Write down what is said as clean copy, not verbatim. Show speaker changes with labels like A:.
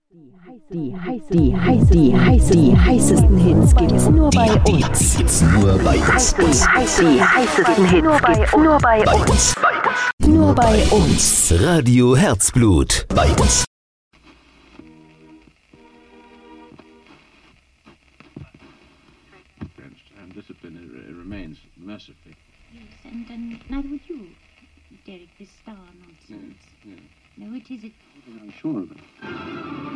A: Die heißesten Hits gibt's nur bei uns. Die heißesten Hits gibt's nur bei uns. Nur bei uns.
B: Radio Herzblut. Bei uns.
C: And discipline remains mercifully.
D: Yes, and neither would you, Derek, this star nonsense.
C: Yes.
D: No, it isn't.
C: I'm sure of it.